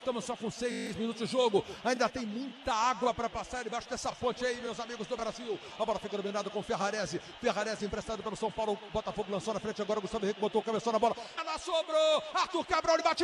Estamos só com 6 minutos de jogo. Ainda tem muita água para passar debaixo dessa ponte aí, meus amigos do Brasil. A bola fica dominada com Ferrarese. Ferrarese emprestado pelo São Paulo. Botafogo lançou na frente agora. Gustavo Henrique botou o cabeção na bola. Ela sobrou. Arthur Cabral, ele bate.